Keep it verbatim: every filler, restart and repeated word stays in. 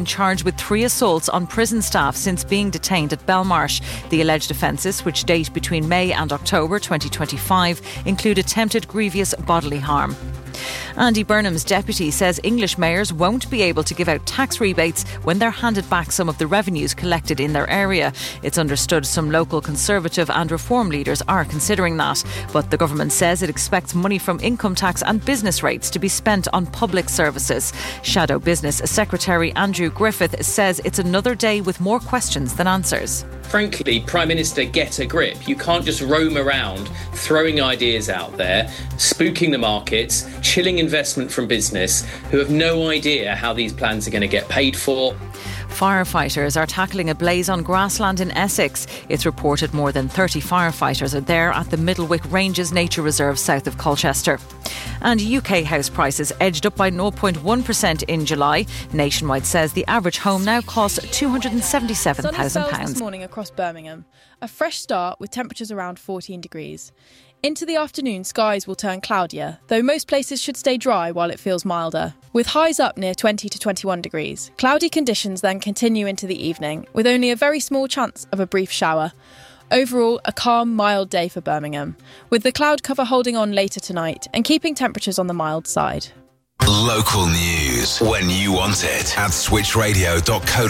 charged with three assaults on prison staff since being detained at Belmarsh. The alleged offences, which date between May and October twenty twenty-five, include attempted grievous bodily harm. Andy Burnham's deputy says English mayors won't be able to give out tax rebates when they're handed back some of the revenues collected in their area. It's understood some local Conservative and Reform leaders are considering that. But the government says it expects money from income tax and business rates to be spent on public services. Shadow Business Secretary Andrew Griffith says it's another day with more questions than answers. Frankly, Prime Minister, get a grip. You can't just roam around throwing ideas out there, spooking the markets, chilling investment from business who have no idea how these plans are going to get paid for. Firefighters are tackling a blaze on grassland in Essex. It's reported more than thirty firefighters are there at the Middlewick Ranges Nature Reserve south of Colchester. And U K house prices edged up by zero point one percent in July. Nationwide says the average home now costs two hundred seventy-seven thousand pounds. Sunny spells this morning across Birmingham. A fresh start with temperatures around fourteen degrees. Into the afternoon, skies will turn cloudier, though most places should stay dry while it feels milder, with highs up near twenty to twenty-one degrees. Cloudy conditions then continue into the evening, with only a very small chance of a brief shower. Overall, a calm, mild day for Birmingham, with the cloud cover holding on later tonight and keeping temperatures on the mild side. Local news when you want it at switch radio dot co.